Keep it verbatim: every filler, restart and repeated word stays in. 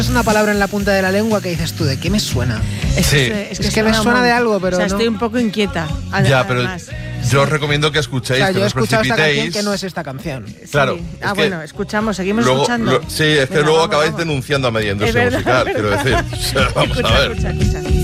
Es una palabra en la punta de la lengua que dices tú, ¿de qué me suena? Es, Sí. es, es que, Es que me suena muy- de algo, pero O sea, no. estoy un poco inquieta. Ya, pero además. yo os recomiendo que O escuchéis, sea, que yo no he os escuchado esta canción precipitéis. que no es esta canción. Sí. Claro, Ah, es que bueno, escuchamos, seguimos Luego, escuchando. lo- sí, es que Venga, luego vamos, acabáis vamos. denunciando a media Es industria verdad, musical, es quiero verdad. decir. O sea, vamos escucha, a ver. escucha, escucha.